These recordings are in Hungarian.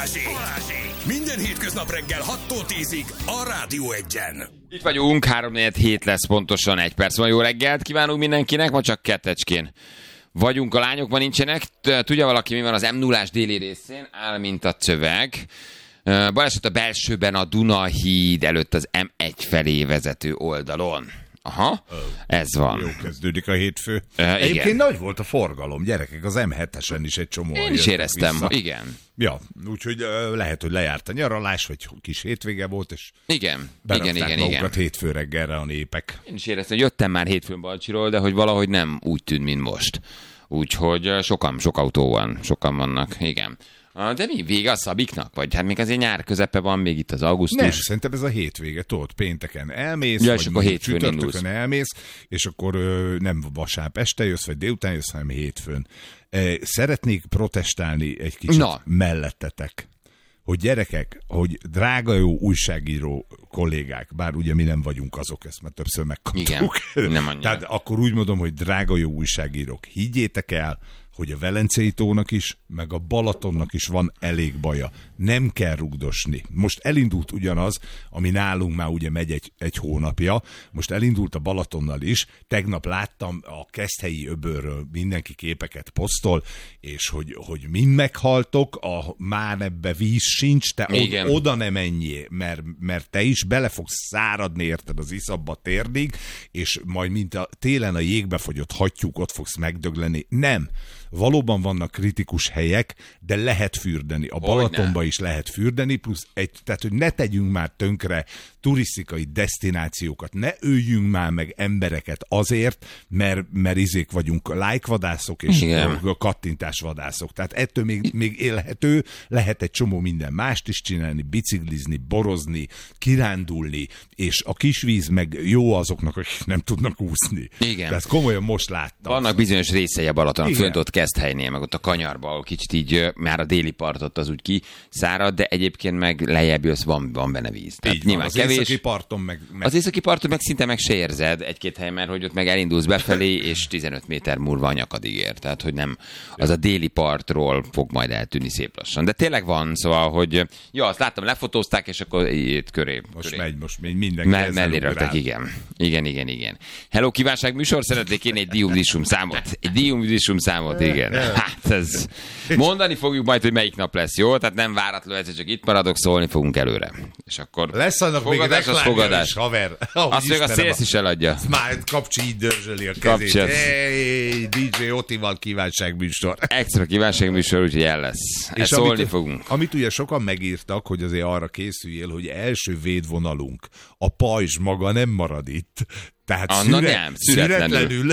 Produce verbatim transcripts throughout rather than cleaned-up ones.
Balázsék! Minden hétköznap reggel hattól tízig a Rádió Egyen. Itt vagyunk, három negyven hét lesz pontosan, egy perc van. Jó reggelt kívánunk mindenkinek, ma csak kettecskén vagyunk, a lányok ma nincsenek. Tudja valaki, mi van az em nullás déli részén? Áll, mint a szöveg. Baleset a belsőben a Dunahíd előtt az em egy felé vezető oldalon. Aha, oh, ez van. Jó kezdődik a hétfő. Uh, Egyébként igen. nagy volt a forgalom, gyerekek, az em hetesen is egy csomó. Én is éreztem, vissza. Igen. Ja, úgyhogy uh, lehet, hogy lejárt a nyaralás, vagy kis hétvége volt, és igen, igen, igen, igen. hétfő reggelre a népek. Én is éreztem, hogy jöttem már hétfőn Balcsiról, de hogy valahogy nem úgy tűnt, mint most. Úgyhogy sokan, sok autó van, sokan vannak, igen. De mi, vége a szabiknak? Vagy hát még azért nyár közepe van, még itt az augusztus. Nem, szerintem ez a hétvége, tudod, pénteken elmész, ja, vagy akkor hétfőn csütörtökön elmész, és akkor ö, nem vasárnap este jössz, vagy délután jössz, hanem hétfőn. E, szeretnék protestálni egy kicsit Na. mellettetek, hogy gyerekek, hogy drága jó újságíró kollégák, bár ugye mi nem vagyunk azok, ezt már többször megkaptuk. Igen, nem annyira. Tehát akkor úgy mondom, hogy drága jó újságírók, higgyétek el, hogy a Velencei tónak is, meg a Balatonnak is van elég baja. Nem kell rugdosni. Most elindult ugyanaz, ami nálunk már ugye megy egy, egy hónapja, most elindult a Balatonnal is. Tegnap láttam a Keszthelyi öbölről mindenki képeket posztol, és hogy, hogy mind meghaltok, a már ebbe víz sincs, te od, oda nem menjél, mert, mert te is bele fogsz száradni, érted, az iszabba térdig, és majd mint a télen a jégbe fagyott hattyúk, ott fogsz megdögleni. Nem. Valóban vannak kritikus helyek, de lehet fürdeni. A Balatonba is lehet fürdeni, plusz egy, tehát, hogy ne tegyünk már tönkre turisztikai desztinációkat, ne öljünk már meg embereket azért, mert, mert izék vagyunk lájkvadászok és Igen. kattintásvadászok. Tehát ettől még, még élhető, lehet egy csomó minden mást is csinálni, biciklizni, borozni, kirándulni, és a kisvíz meg jó azoknak, akik nem tudnak úszni. Igen. Tehát komolyan most láttam. Vannak bizonyos részei a Balaton, fönt ott Keszthelynél, meg ott a kanyarba, ahol kicsit így már a déli partot az úgy kiszárad, de egyébként meg lejjebb jössz, van, van benne víz. Tehát van, az kevés. Északi parton meg, meg... Az északi parton meg szinte meg se érzed egy-két helyen, mert hogy ott meg elindulsz befelé, és tizenöt méter múlva a nyakadig ér. Tehát, hogy nem, az a déli partról fog majd eltűnni szép lassan. De tényleg van, szóval, hogy ja, azt láttam, lefotózták, és akkor itt köré. Most köré. megy, most megy mindenki. Me- mellé raktak, igen. Igen, igen, igen. Hello, kívánság műsor, szeretnék én egy diumdisum számot. Egy diumdisum számot, igen. Hát ez... Mondani fogjuk majd, hogy melyik nap lesz, jó? Tehát nem váratlan, egyszer csak itt maradok, szólni fogunk előre. És akkor lesz annak fogadás, még reklámja is, haver. Oh, azt még a szélsz is eladja. Már Kapcsi így dörzsöli a kezét. Hey, dé dzsé Otival kívánságműsor. Extra kívánságműsor, úgyhogy el lesz. És szólni amit, fogunk. Amit ugye sokan megírtak, hogy azért arra készüljél, hogy első védvonalunk, a pajzs maga nem marad itt. Tehát Anna szüret, nem, szüretlenül. szüretlenül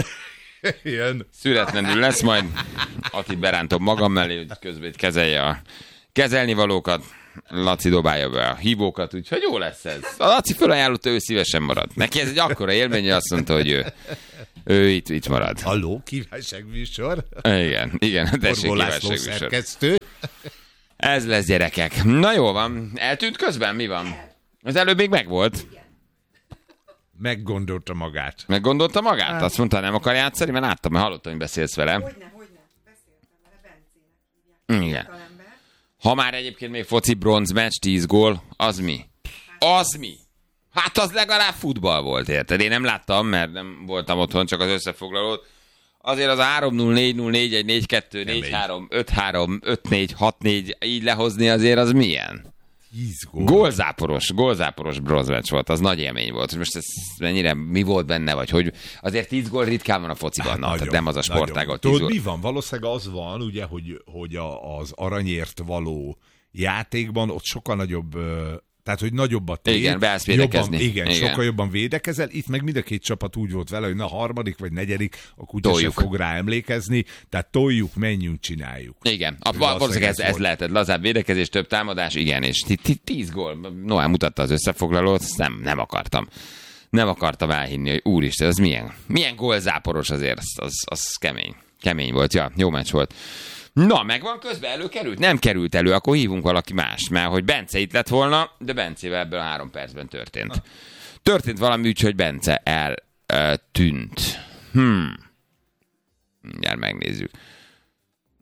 ilyen. Szüretlenül lesz, majd Ati berántom magam mellé, hogy közben kezelje a kezelni valókat. Laci dobálja be a hívókat, úgyhogy jó lesz ez. A Laci felajánlotta, ő szívesen marad. Neki ez egy akkora élmény, hogy azt mondta, hogy ő, ő itt, itt marad. Halló, kívánságműsor. Igen, igen, tessék kívánságműsor. Ez lesz, gyerekek. Na jó van, eltűnt közben, mi van? Az előbb még megvolt. Meggondolta magát. Meggondolta magát? Hát. Azt mondta, nem akar játszani, mert láttam, mert hallottam, hogy beszélsz vele. Hogyne, hogyne. Beszéltem vele, Bencének hívják. Igen. Ha már egyébként még foci bronzmeccs, tíz gól, az mi? Az mi? Hát az legalább futball volt, érted? Én nem láttam, mert nem voltam otthon, csak az összefoglalót. Azért az a három null, négy null, négy egy, négy kettő, négy három, öt három, öt négy, hat négy így lehozni azért az milyen? Gól. Gólzáporos, gólzáporos bronzmeccs volt, az nagy élmény volt. Most ez mennyire, mi volt benne, vagy hogy azért tíz gól ritkán van a fociban, hát, na, nagyon, tehát nem az a sportág. Tudod, mi van? Valószínűleg az van, ugye, hogy, hogy a, az aranyért való játékban ott sokkal nagyobb... Tehát, hogy nagyobb a tér. Igen, beállsz védekezni. Jobban, igen, igen, sokkal jobban védekezel. Itt meg mind a két csapat úgy volt vele, hogy na harmadik vagy negyedik, a kutya se fog rá emlékezni. Tehát toljuk, menjünk, csináljuk. Igen, valószínűleg ez, ez lehetett. Lazább védekezés, több támadás, igen, és tíz gól. Noel mutatta az összefoglalót, nem, nem akartam. Nem akartam elhinni, hogy úristen, ez milyen, milyen gólzáporos azért, az, az, az kemény. Kemény volt, ja, jó meccs volt. Na, megvan közben, előkerült? Nem került elő, akkor hívunk valaki mást, mert hogy Bence itt lett volna, de Bencével ebből a három percben történt. Történt valami úgy, hogy Bence eltűnt. Hmm. Mindjárt megnézzük.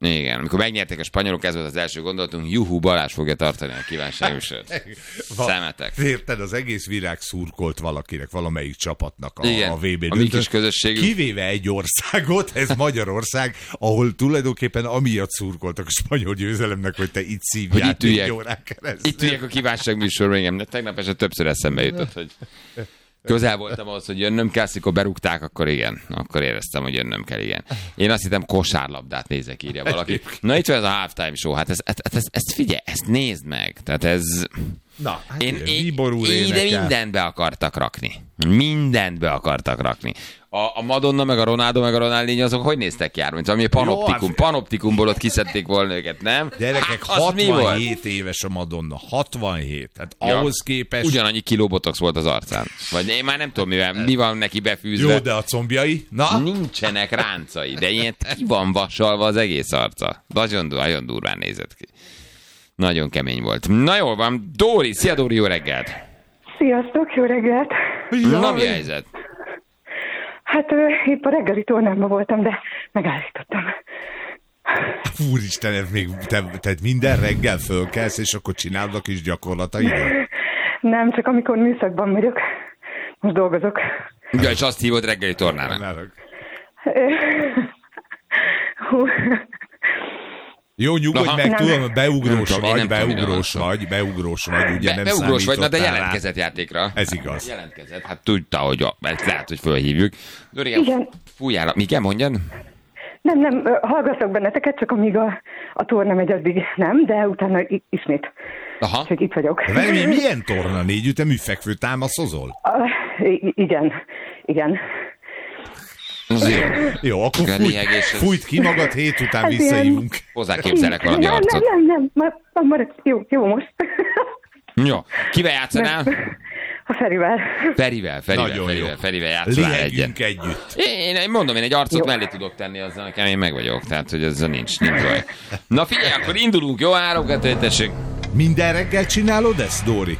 Igen, amikor megnyerték a spanyolok, ez volt az első gondolatunk, juhú, Balázs fogja tartani a kívánságműsort. Szemetek. Érted, az egész világ szurkolt valakinek, valamelyik csapatnak a, Igen, a vé bé a mi kis közösségünk. Kivéve egy országot, ez Magyarország, ahol tulajdonképpen amiatt szurkoltak a spanyol győzelemnek, hogy te itt szívjál négy órán keresztül. Itt üljek a kívánságműsorban, igen. Tegnap eset többször eszembe jutott, hogy közel voltam ahhoz, hogy jönnöm kell, amikor berúgták, akkor igen. Akkor éreztem, hogy jönnöm kell, igen. Én azt hittem kosárlabdát nézek, írja valaki. Na itt van ez a halftime show, hát ezt, ezt, ezt, ezt figyelj, ezt nézd meg. Tehát ez... Na, hát én, én, Bíbor úr én ide énekel. mindent be akartak rakni. Mindent be akartak rakni. A, a Madonna, meg a Ronaldo, meg a Ronaldinho, azok hogy néztek ki jár? Mint valami panoptikum. Jó, Panoptikumból ott kiszedték volna őket, nem? Gyerekek, hát, az mi volt? hatvanhét éves a Madonna. hatvanhét. Hát Ja. ahhoz képest... Ugyanannyi kiló botox volt az arcán. Vagy én már nem tudom, mivel, mi van neki befűzve. Jó, de a combjai? Na? Nincsenek ráncai, de ilyen ki van vasalva az egész arca. Nagyon, nagyon durván nézett ki. Nagyon kemény volt. Na jól van. Dóri, szia Dóri, jó reggelt! Sziasztok, jó reggelt! Na mi a helyzet? Hát ö, épp a reggeli tornámban voltam, de megállítottam. Úristen, ez még te, te minden reggel fölkelsz, és akkor csinálod a kis gyakorlataid? Nem, csak amikor műszakban vagyok. Most dolgozok. Ja, és azt hívod reggeli tornának. Hú. Jó, nyugodj Aha. meg, Nem. tudom, beugrós Nem tudom, én vagy, nem tudom, beugrós miről van vagy, beugrós vagy, ugye Be, nem beugrós vagy, na de számítottál jelentkezett játékra. Ez igaz. Jelentkezett, hát tudta, hogy a, ezt lehet, hogy fölhívjuk. Dóri, Igen. fújjál, mi kell mondjad? Nem, nem, ö, hallgatlak benneteket, csak amíg a, a torna megy, addig nem, de utána i- ismét. Aha. Úgyhogy itt vagyok. De várj, milyen torna négy ütemű fekvő támaszozol? Uh, i- igen, igen. Az jó. Jó, akkor Igen, fújt, lihegés, ez- fújt ki magad, hét után Ez visszahívunk. Hozzá képzelek valami nem, arcot. nem, nem, nem, nem, marad, jó, jó most. Jó. Kivel játszanál? A Ferivel. Ferivel, Ferivel, Nagyon Ferivel, jó. Ferivel játszanál egyet. Lihegjünk együtt. Én, én mondom, én egy arcot Jó. mellé tudok tenni, azzal nekem én meg vagyok. Tehát, hogy ezzel nincs, nincs baj. Na figyelj, akkor indulunk, jó? Három, kettő, tessék. Minden reggel csinálod ezt, Dóri?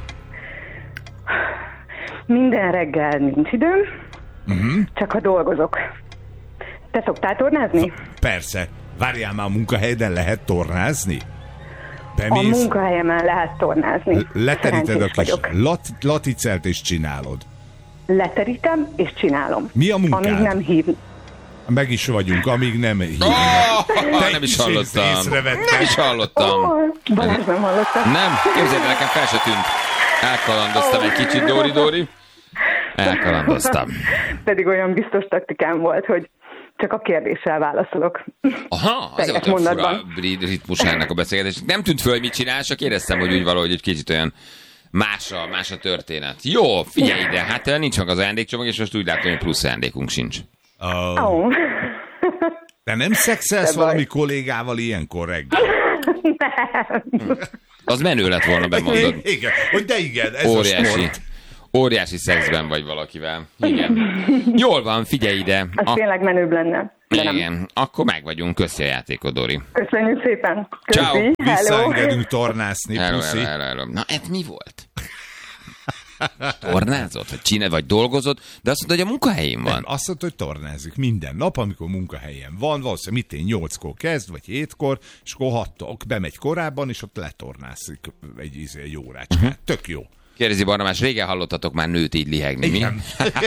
Minden reggel nincs időm, uh-huh. csak ha dolgozok. Te szoktál tornázni? Persze. Várjál már, a munkahelyeden lehet tornázni? A Bemész, munkahelyemen lehet tornázni. leteríted a Szerencsés kis vagyok. lat, laticelt és csinálod. Leterítem és csinálom. Mi a munkád? Amíg nem hív. Meg is vagyunk, amíg nem hívnak. Oh, Te nem is is hallottam. észrevetted. Nem is hallottam. Oh, Balázs nem hallottam. Nem, képzeld, nekem fel se tűnt. Elkalandoztam egy kicsit, Dóri, Dóri. Elkalandoztam. Pedig olyan biztos taktikám volt, hogy csak a kérdéssel válaszolok. Aha, az Teljes volt a fura mondatban. ritmusának a beszélgetés. Nem tűnt föl, hogy mit csinál, csak éreztem, hogy úgy valahogy egy kicsit olyan más a, más a történet. Jó, figyelj ide, hát nincs meg az ajándékcsomag, és most úgy látom, hogy plusz ajándékunk sincs. Oh. Oh. Te nem szexelsz De baj. valami kollégával ilyenkor reggel? Az menő lett volna, bemondod. Igen, hogy de igen, ez a Óriási. sport. Óriási szexben vagy valakivel. Igen. Jól van, figyelj ide. Az A- tényleg menőbb lenne. De nem. igen, akkor meg vagyunk. Köszi a játékot, Dori. Köszönjük szépen. Köszi. Ciao. Hello. Visszaengedünk tornászni, Hello, puszi. hello, hello, hello. Na, ez mi volt? Tornázott? Vagy csinál, vagy dolgozott? De azt mondta, hogy a munkahelyén van. Nem, azt mondta, hogy tornázik minden nap, amikor munkahelyen van, valószínűleg mit én nyolckor kezd, vagy hétkor, és akkor hattól bemegy korábban, és ott letornászik egy, egy, egy órácskát. Mhm. Uh-huh. Tök jó. Kérdezi Barnabás, régen hallottatok már nőt így lihegni, mi? Igen.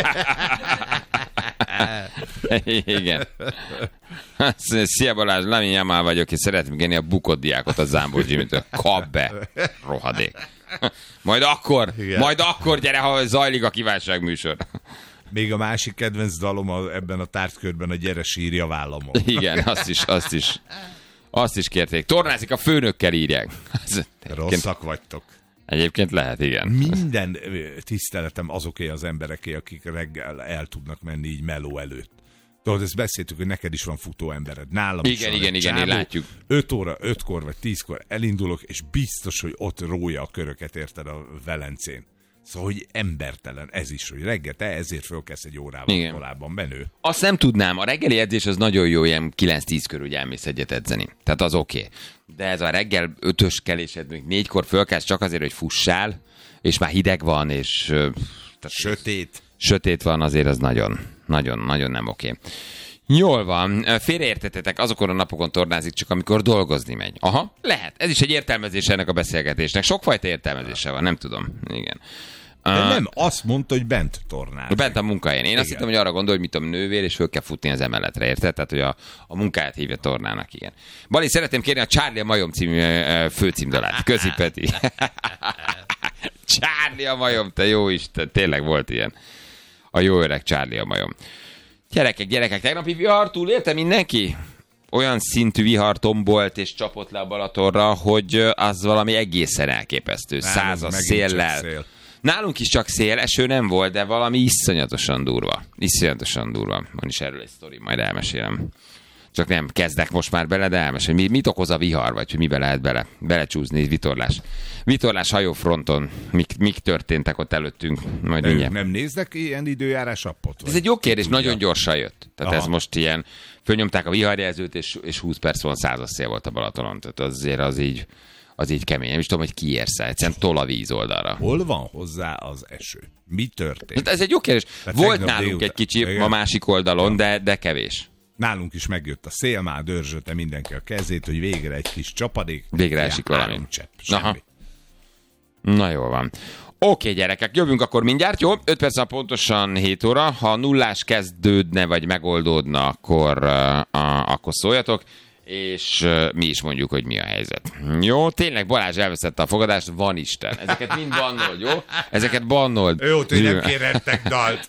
Igen. Szia Balázs, Lamin Jamal vagyok, és szeretném kérni a bukott diákot a Zámbor Jimmy-től. Kap be, rohadék. Majd akkor, Igen. majd akkor gyere, ha zajlik a kívánságműsor. Még a másik kedvenc dalom a, ebben a tárgykörben a Gyere sírja vállamon. Igen, azt is, azt is. Azt is kérték. Tornázik a főnökkel, írják. Az- Rosszak vagytok. Egyébként lehet, igen. Minden ö, tiszteletem azoké az embereké, akik reggel el tudnak menni így meló előtt. Tudod, ezt beszéltük, hogy neked is van futó embered. Nálam is Igen, van igen, egy igen, csávó. én látjuk. öt óra, ötkor vagy tízkor elindulok, és biztos, hogy ott rója a köröket, érted, a Velencén. Szóval, hogy embertelen ez is, hogy reggel te ezért fölkelsz egy órával Igen. korábban, menő. Azt nem tudnám, a reggeli edzés az nagyon jó, ilyen kilenc-tíz körül, hogy elmész egyet edzeni. Tehát az oké. Okay. De ez a reggel ötös kelésed, még négykor fölkelsz csak azért, hogy fussál, és már hideg van, és ö, tehát Sötét. sötét van, azért az nagyon, nagyon, nagyon nem oké. Okay. Jól van. Félreértettetek, azokon a napokon tornázik csak, amikor dolgozni megy. Aha, lehet. Ez is egy értelmezés ennek a beszélgetésnek. Sokfajta értelmezése van, nem tudom. Igen. De uh, nem, azt mondta, hogy bent tornázik. Bent a munkahelyen. Én igen. Azt hittem, hogy arra gondol, hogy mit tudom, nővér, és föl kell futni az emeletre, érted? Tehát, hogy a, a munkáját hívja tornának, igen. Bali, szeretném kérni a Charlie a majom című főcímdalát. Köszi, Peti. Charlie a majom, te jó Isten, tényleg volt ilyen. A jó öreg Charlie a majom. Gyerekek, gyerekek, tegnapi vihar túlélte mindenki? Olyan szintű vihar tombolt és csapott le a Balatonra, hogy az valami egészen elképesztő. Százas széllel. Szél. Nálunk is csak szél, eső nem volt, de valami iszonyatosan durva. Iszonyatosan durva. Van is erről egy sztori, majd elmesélem. Csak nem kezdek most már bele, de elmesélem. Mit, mit okoz a vihar, vagy hogy mibe lehet bele, belecsúzni, vitorlás. Vitorlás hajófronton. Mik, mik történtek ott előttünk? Majd ők nem néznek ilyen időjárás appot? Ez egy jó kérdés, nagyon gyorsan jött. Tehát aha. Ez most ilyen, fölnyomták a viharjelzőt, és, és húsz perc van százas szél volt a Balatonon. Tehát azért az így, az így kemény. Nem is tudom, hogy ki érsz el. Egyszerűen tol a víz oldalra. Hol van hozzá az eső? Mi történt? Ez egy jó kérdés. Tehát volt nálunk délután. Egy kicsi igen. A másik oldalon, de, de kevés. Nálunk is megjött a szél, már dörzsölte mindenki a kezét, hogy végre egy kis csapadék. Végre esik valami. Csepp, semmi. Na jól van. Oké, gyerekek, jövünk akkor mindjárt, jó? öt perc pontosan hét óra. Ha nullás kezdődne, vagy megoldódna, akkor, uh, uh, akkor szóljatok, és uh, mi is mondjuk, hogy mi a helyzet. Jó, tényleg Balázs elveszette a fogadást, van Isten. Ezeket mind bannold, jó? Ezeket bannold. Jó, hogy nem kérhettek dalt.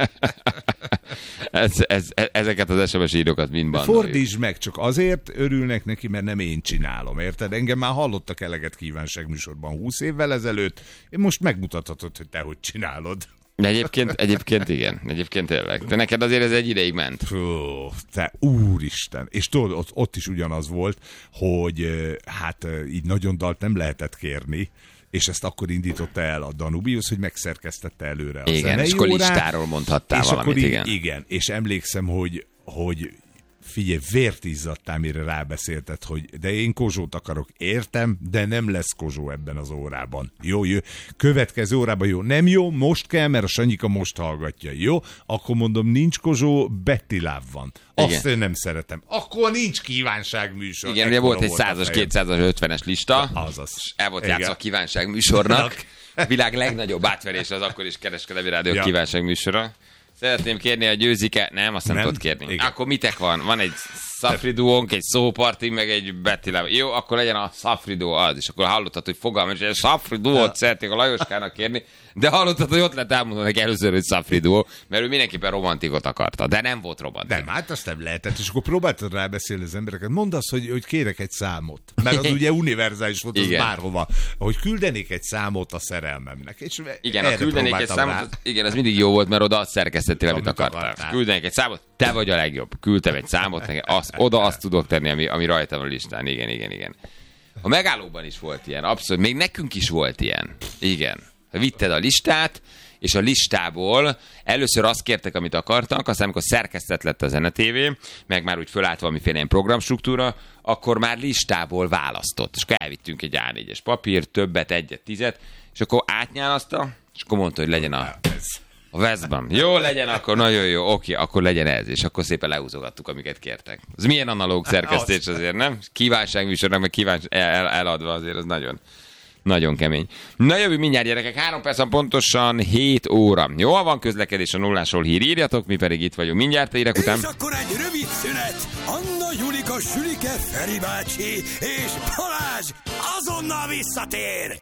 ez, ez, ezeket az es em es írókat mind bannoljuk. Fordítsd meg, csak azért örülnek neki, mert nem én csinálom, érted? Engem már hallottak eleget kívánságműsorban húsz évvel ezelőtt, én most megmutathatod, hogy te hogy csinálod. De egyébként, egyébként igen, egyébként tényleg. De neked azért ez egy ideig ment. Fú, te úristen. És tudod, ott, ott is ugyanaz volt, hogy hát így nagyon dalt nem lehetett kérni, és ezt akkor indította el a Danubius, hogy megszerkesztette előre a igen, és akkor listáról mondhattál és valamit, így, igen. Igen, és emlékszem, hogy, hogy figyelj, vért izzadtál, mire rábeszélted, hogy de én Kozsót akarok, értem, de nem lesz Kozsó ebben az órában. Jó, jó. Következő órában jó. Nem jó, most kell, mert a Sanyika most hallgatja. Jó, akkor mondom, nincs Kozsó, Betty Love van. Azt igen. Én nem szeretem. Akkor nincs kívánságműsor. Igen, ugye volt egy százas, kétszázas, ötvenes lista. Azaz. El volt játszva a kívánságműsornak. Világ legnagyobb átverés az akkor is kereskedelmi rádió ja. kívánságműsora. Szeretném kérni a Győzike, nem, azt nem, nem tudod kérni. Igen. Akkor mitek van? Van egy Szafri duónk, egy szóparti, meg egy Betty Love. Jó, akkor legyen a Szafri duó az, és akkor hallottad, hogy fogalmam, hogy a Szafri duót szeretnék a Lajoskának kérni, de hallottad, hogy ott lett elmondani neki először, hogy Szafri duó, mert ő mindenképpen romantikot akarta, de nem volt romantik. Nem, hát azt nem lehetett, és akkor próbáltad rábeszélni az embereket. Mondd azt, hogy, hogy kérek egy számot, mert az ugye univerzális volt, az bárhova, hogy küldenék egy számot a szerelmemnek. És igen, a küldenék egy számot, az, igen, az mindig jó volt, mert oda azt szerkesztettél, amit akartál. Küldenék egy számot, te vagy a legjobb. Küldtem egy számot, azt, oda azt tudok tenni, ami, ami rajta van a listán. Igen, igen, igen. A megállóban is volt ilyen, abszolút. Még nekünk is volt ilyen. Igen. Vitted a listát, és a listából először azt kértek, amit akartak, aztán amikor szerkesztett lett a Zene té vé, meg már úgy fölállt valamiféle ilyen programstruktúra, akkor már listából választott. És akkor elvittünk egy á négyes papírt, többet, egyet, tizet, és akkor átnyálaszta, és akkor mondta, hogy legyen a... A Veszban. Jó, legyen akkor, nagyon jó, oké, akkor legyen ez, és akkor szépen lehúzogattuk, amiket kértek. Ez milyen analóg szerkesztés azért, nem? Kívánságműsornak, meg kívánság el, eladva azért, az nagyon, nagyon kemény. Na jövő mindjárt, gyerekek, három percen pontosan hét óra. Jó, van közlekedés a nullásról hír, írjatok, mi pedig itt vagyunk mindjárt, hírek után. És akkor egy rövid szünet. Anna, Julika, Sülike, Feri bácsi és Balázs azonnal visszatér.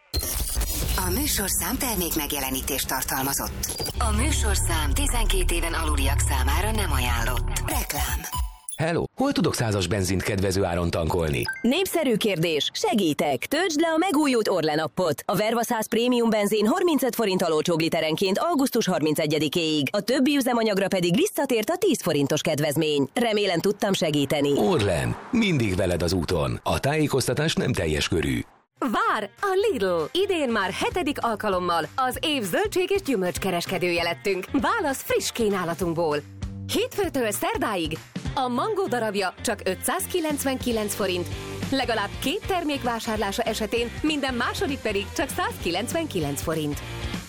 A műsorszám termék megjelenítést tartalmazott. A műsorszám tizenkét éven aluliak számára nem ajánlott. Reklám. Hello, hol tudok százas benzint kedvező áron tankolni? Népszerű kérdés, segítek! Töltsd le a megújult Orlen appot. A Verva száz prémium benzin harmincöt forint alócsog literenként augusztus harmincegyedikéig. A többi üzemanyagra pedig visszatért a tíz forintos kedvezmény. Remélem tudtam segíteni. Orlen, mindig veled az úton. A tájékoztatás nem teljes körű. Vár! A Lidl! Idén már hetedik alkalommal az év zöldség és gyümölcskereskedője lettünk. Válasz friss kínálatunkból. Hétfőtől szerdáig a mangó darabja csak ötszázkilencvenkilenc forint, legalább két termék vásárlása esetén minden második pedig csak százkilencvenkilenc forint.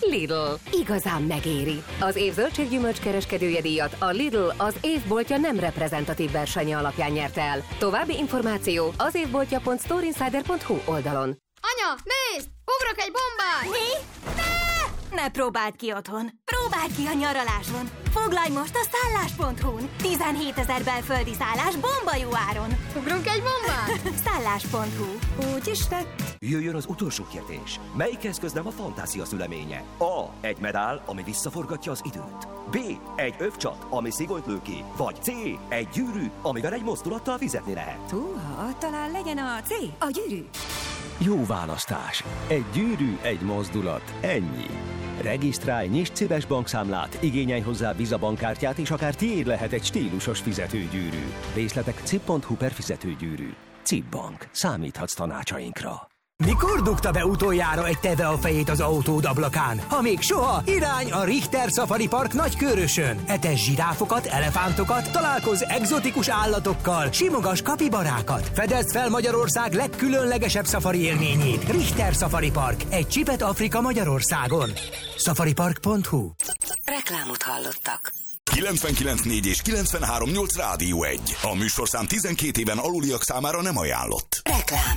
Lidl. Igazán megéri. Az év zöldséggyümölcs kereskedője díjat a Lidl az évboltja nem reprezentatív versenye alapján nyerte el. További információ az évboltja pont storeinsider pont hu oldalon. Anya, nézd! Ugrok egy bombát! Mi? Ne! Ne próbáld ki otthon! Próbáld ki a nyaraláson! Foglalj most a szállás pont hu-n! tizenhétezer belföldi szállás bomba jó áron! Ugrunk egy bombát? szállás pont hu. Úgy is tett. Jöjjön az utolsó kérdés. Melyik eszköz nem a fantázia szüleménye? A. Egy medál, ami visszaforgatja az időt. B. Egy övcsat, ami szigolyt lő ki. Vagy C. Egy gyűrű, amivel egy mozdulattal fizetni lehet. Húha, talán legyen a C. A gyűrű. Jó választás. Egy gyűrű, egy mozdulat. Ennyi. Regisztrálj, nyisd Cibes bankszámlát, igényelj hozzá Visa bankkártyát, és akár tiéd lehet egy stílusos fizetőgyűrű. Részletek cib pont hu per fizetőgyűrű. Cib Bank. Számíthatsz tanácsainkra. Mikor dugta be utoljára egy teve a fejét az autód ablakán? Ha még soha, irány a Richter Safari Park Nagykőrösön. Etes zsiráfokat, elefántokat, találkozz egzotikus állatokkal, simogass kapibarákat. Fedezd fel Magyarország legkülönlegesebb szafari élményét. Richter Safari Park. Egy csipet Afrika Magyarországon. szafaripark pont hu. Reklámot hallottak. kilencvenkilenc négy és kilencvenhárom nyolc Rádió egy. A műsorszám tizenkét éven aluliak számára nem ajánlott. Reklám.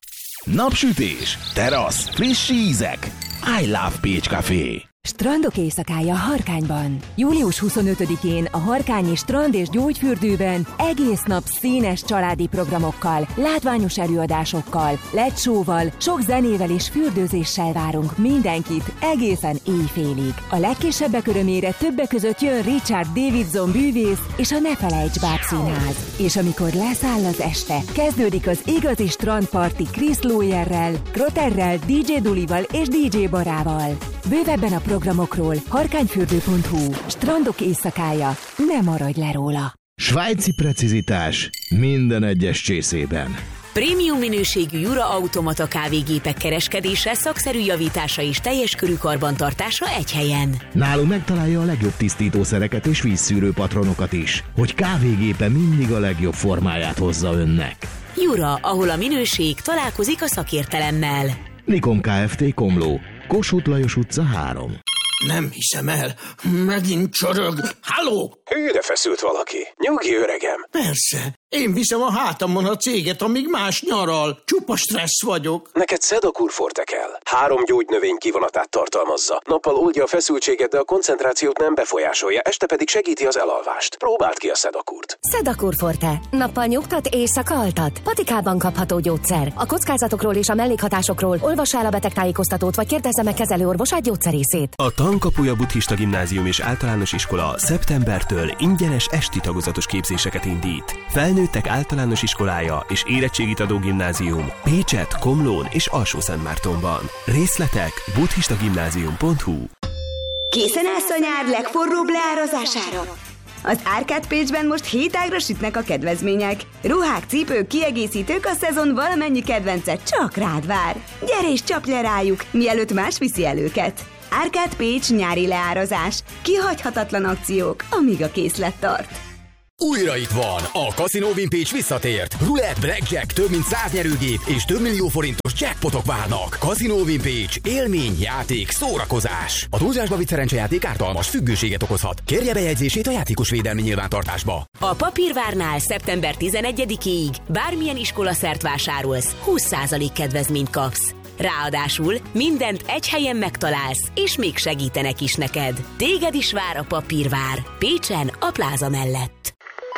Napsütés, terasz, friss ízek. I love Pécs Café. Strandok éjszakája Harkányban. július huszonötödikén a Harkányi Strand és Gyógyfürdőben egész nap színes családi programokkal, látványos előadásokkal, led-show-val, sok zenével és fürdőzéssel várunk mindenkit egészen éjfélig. A legkisebbek örömére többek között jön Richard Davidson bűvész és a Ne Felejts Bábszínház. És amikor leszáll az este, kezdődik az igazi strandparti Chris Lawyerrel, Krotterrel, dé dzsé Dulival és dé dzsé Barával. Bővebben a programokról harkányfürdő pont hu. Strandok éjszakája, ne maradj le róla! Svájci precizitás minden egyes csészében. Prémium minőségű Jura automata kávégépek kereskedése, szakszerű javítása és teljes körű karbantartása egy helyen. Nálunk megtalálja a legjobb tisztítószereket és vízszűrő patronokat is, hogy kávégépe mindig a legjobb formáját hozza önnek. Jura, ahol a minőség találkozik a szakértelemmel. Nikon Kft. Komló, Kossuth Lajos utca három. Nem hiszem el. Megint csorog. Halló? Hűre feszült valaki. Nyugi, öregem. Persze. Én viszem a hátamon a céget, amíg más nyaral. Csupa stressz vagyok. Neked Sedakur Forte kell. Három gyógynövény kivonatát tartalmazza. Nappal oldja a feszültséget, de a koncentrációt nem befolyásolja, este pedig segíti az elalvást. Próbáld ki a Sedakurt. Sedakur Forte. Nappal nyugtat, éjszaka altat. Patikában kapható gyógyszer. A kockázatokról és a mellékhatásokról olvassa el a betegtájékoztatót, vagy kérdezze meg kezelőorvosát, gyógyszerészét. A Tankapuja Buddhista Gimnázium és Általános Iskola szeptembertől ingyenes esti tagozatos képzéseket indít. Felnőttek általános iskolája és érettségit adó gimnázium Pécset, Komlón és Alsó-Szentmártonban. Részletek buddhistagimnázium pont hu. Készen állsz a nyár legforróbb leárazására? Az Árkád Pécsben most hét ágra sütnek a kedvezmények. Ruhák, cipők, kiegészítők, a szezon valamennyi kedvence csak rád vár. Gyere és csapj le rájuk, mielőtt más viszi el őket. Árkád Pécs nyári leárazás. Kihagyhatatlan akciók, amíg a készlet tart. Újra itt van! A Casino Win Pécs visszatért! Roulette, blackjack, több mint száz nyerőgép és több millió forintos jackpotok várnak! Casino Win Pécs, élmény, játék, szórakozás! A túlzásba vitt szerencsejáték ártalmas, függőséget okozhat. Kérje bejegyzését a játékos védelmi nyilvántartásba. A Papírvárnál szeptember tizenegyedikéig bármilyen iskolaszert vásárolsz, húsz százalék kedvezményt kapsz. Ráadásul mindent egy helyen megtalálsz, és még segítenek is neked. Téged is vár a Papírvár. Pécsen, a pláza mellett.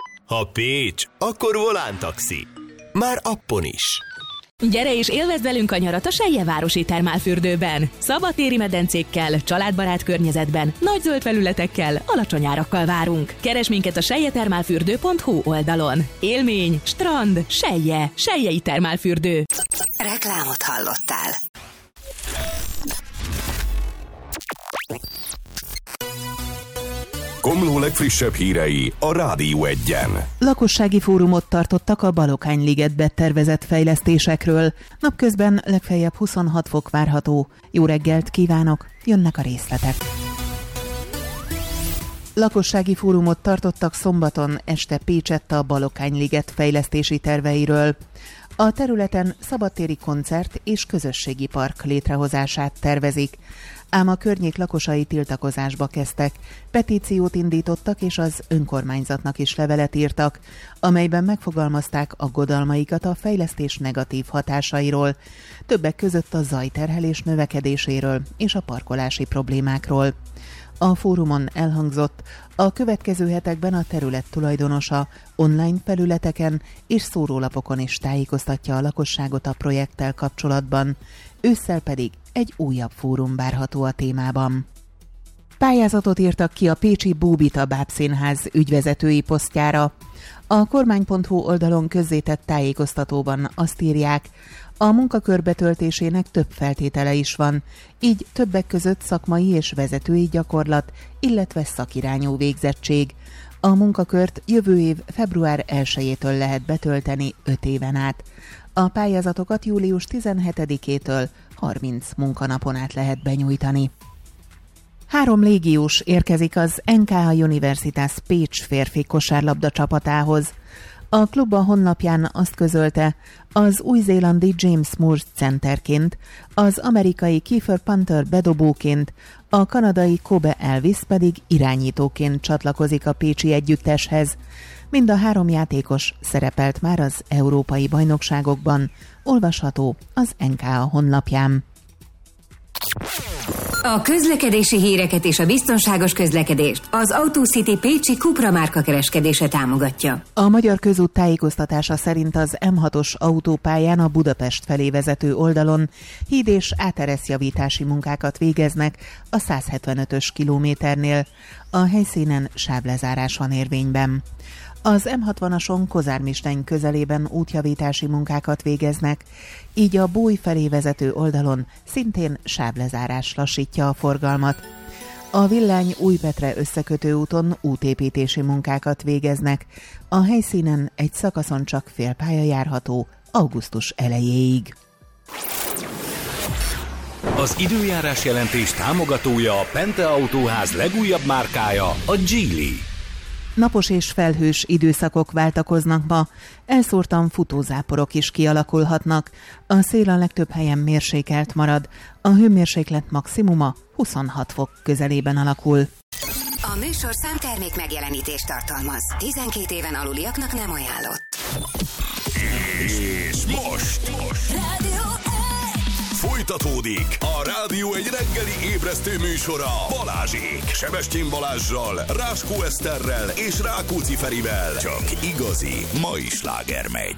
Ha Pécs, akkor Volán Taxi. Már appon is. Gyere és élvezd velünk a nyarat a Seljevárosi termálfürdőben. Szabadtéri medencékkel, családbarát környezetben, nagy zöld felületekkel, alacsony árakkal várunk. Keresd minket a seljetermálfürdő pont hu oldalon. Élmény, strand, Selje, Seljei termálfürdő. Reklámot hallottál. Komló legfrissebb hírei a Rádió egyen. Lakossági fórumot tartottak a Balokány-ligetbe tervezett fejlesztésekről. Napközben legfeljebb huszonhat fok várható. Jó reggelt kívánok, jönnek a részletek. Lakossági fórumot tartottak szombaton este Pécsett a Balokány-liget fejlesztési terveiről. A területen szabadtéri koncert és közösségi park létrehozását tervezik. Ám a környék lakosai tiltakozásba kezdtek, petíciót indítottak és az önkormányzatnak is levelet írtak, amelyben megfogalmazták aggodalmaikat a fejlesztés negatív hatásairól, többek között a zajterhelés növekedéséről és a parkolási problémákról. A fórumon elhangzott, a következő hetekben a terület tulajdonosa online felületeken és szórólapokon is tájékoztatja a lakosságot a projekttel kapcsolatban, ősszel pedig egy újabb fórum várható a témában. Pályázatot írtak ki a pécsi Bóbita Bábszínház ügyvezetői posztjára. A kormány pont hu oldalon közzétett tájékoztatóban azt írják, a munkakör betöltésének több feltétele is van, így többek között szakmai és vezetői gyakorlat, illetve szakirányú végzettség. A munkakört jövő év február elsejétől lehet betölteni öt éven át. A pályázatokat július tizenhetedikétől harminc munkanapon át lehet benyújtani. Három légiós érkezik az en ká á Universitas Pécs férfi kosárlabda csapatához. A klub a honlapján azt közölte, az új-zélandi James Moore centerként, az amerikai Kiefer Panther bedobóként, a kanadai Kobe Elvis pedig irányítóként csatlakozik a pécsi együtteshez. Mind a három játékos szerepelt már az európai bajnokságokban, olvasható az en ká á honlapján. A közlekedési híreket és a biztonságos közlekedést az AutoCity Pécsi Cupra márka kereskedése támogatja. A Magyar Közút tájékoztatása szerint az em hatos autópályán a Budapest felé vezető oldalon híd- és átereszjavítási munkákat végeznek a száz hetvenötös kilométernél. A helyszínen sávlezárás van érvényben. Az em hatvanas Kozármisteny közelében útjavítási munkákat végeznek, így a Bój felé vezető oldalon szintén sávlezárás lassítja a forgalmat. A Villány Újpetre összekötő úton útépítési munkákat végeznek, a helyszínen egy szakaszon csak félpálya járható augusztus elejéig. Az időjárás jelentés támogatója a Pente Autóház legújabb márkája, a Geely. Napos és felhős időszakok váltakoznak ma, elszórtan futózáporok is kialakulhatnak. A szél a legtöbb helyen mérsékelt marad, a hőmérséklet maximuma huszonhat fok közelében alakul. A műsorszám termék megjelenítést tartalmaz. tizenkét éven aluliaknak nem ajánlott. És most, most. Folytatódik a Rádió egy reggeli ébresztő műsora Balázsék. Sebestyén Balázssal, Ráskó Eszterrel és Rákóczi Ferivel. Csak igazi mai sláger megy.